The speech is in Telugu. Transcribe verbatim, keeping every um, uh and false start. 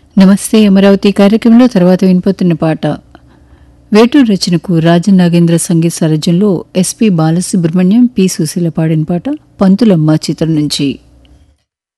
నమస్తే అమరావతి కార్యక్రమంలో తర్వాత వినిపోతున్న పాట వేటూరు రచనకు రాజన్ నాగేంద్ర సంగీత సారథ్యంలో ఎస్పి బాలసుబ్రహ్మణ్యం పి సుశీల పాడిన పాట పంతులమ్మ చిత్రం నుంచి.